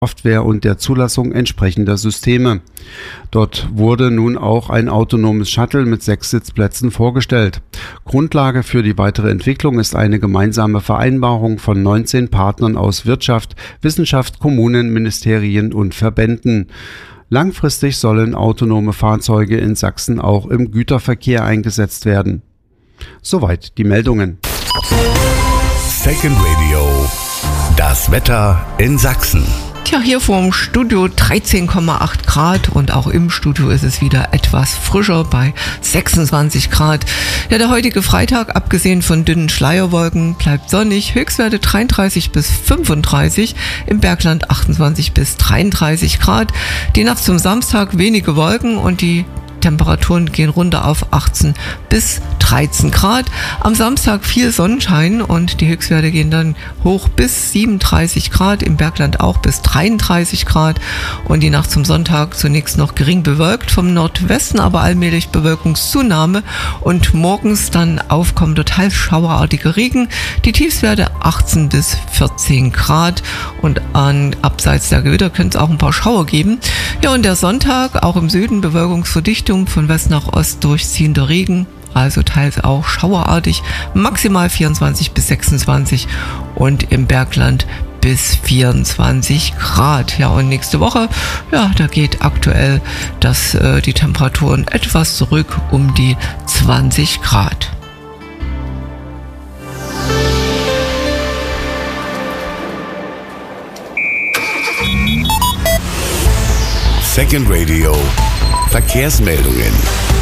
Software und der Zulassung entsprechender Systeme. Dort wurde nun auch ein autonomes Shuttle mit 6 Sitzplätzen vorgestellt. Grundlage für die weitere Entwicklung ist eine gemeinsame Vereinbarung von 19 Partnern aus Wirtschaft, Wissenschaft, Kommunen, Ministerien und Verbänden. Langfristig sollen autonome Fahrzeuge in Sachsen auch im Güterverkehr eingesetzt werden. Soweit die Meldungen. Second Radio. Das Wetter in Sachsen. Tja, hier vorm Studio 13,8 Grad und auch im Studio ist es wieder etwas frischer bei 26 Grad. Ja, der heutige Freitag, abgesehen von dünnen Schleierwolken, bleibt sonnig. Höchstwerte 33 bis 35, im Bergland 28 bis 33 Grad. Die Nacht zum Samstag wenige Wolken und die Temperaturen gehen runter auf 18 bis 13 Grad. Am Samstag viel Sonnenschein und die Höchstwerte gehen dann hoch bis 37 Grad, im Bergland auch bis 33 Grad. Und die Nacht zum Sonntag zunächst noch gering bewölkt, vom Nordwesten aber allmählich Bewölkungszunahme und morgens dann aufkommender teils schauerartiger Regen. Die Tiefstwerte 18 bis 14 Grad und abseits der Gewitter könnte es auch ein paar Schauer geben. Ja, und der Sonntag auch im Süden Bewölkungsverdichtung, von West nach Ost durchziehender Regen, also teils auch schauerartig, maximal 24 bis 26 und im Bergland bis 24 Grad. Ja, und nächste Woche, ja, da geht aktuell die Temperaturen etwas zurück um die 20 Grad. Second Radio. Verkehrsmeldungen.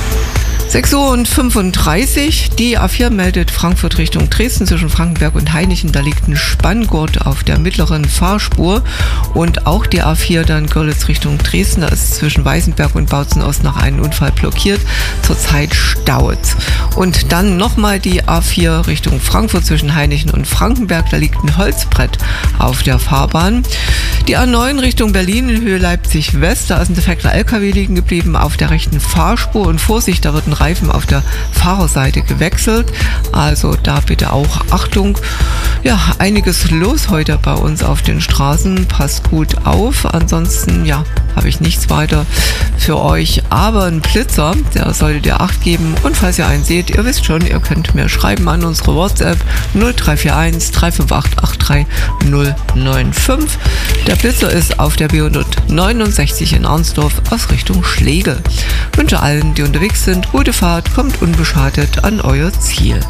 6:35 Uhr, die A4 meldet Frankfurt Richtung Dresden zwischen Frankenberg und Hainichen. Da liegt ein Spanngurt auf der mittleren Fahrspur. Und auch die A4 dann Görlitz Richtung Dresden. Da ist zwischen Weißenberg und Bautzen Ost nach einem Unfall blockiert. Zurzeit staut. Und dann nochmal die A4 Richtung Frankfurt zwischen Hainichen und Frankenberg. Da liegt ein Holzbrett auf der Fahrbahn. Die A9 Richtung Berlin in Höhe Leipzig West. Da ist ein defekter LKW liegen geblieben auf der rechten Fahrspur. Und Vorsicht, da wird ein Reifen auf der Fahrerseite gewechselt. Also da bitte auch Achtung. Ja, einiges los heute bei uns auf den Straßen. Passt gut auf. Ansonsten, ja, habe ich nichts weiter für euch. Aber ein Blitzer, der solltet ihr Acht geben. Und falls ihr einen seht, ihr wisst schon, ihr könnt mir schreiben an unsere WhatsApp 0341 358 83095. Der Blitzer ist auf der B169 in Arnsdorf aus Richtung Schlegel. Ich wünsche allen, die unterwegs sind, gute Fahrt, kommt unbeschadet an euer Ziel.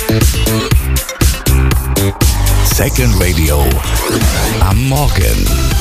Second Radio am Morgen.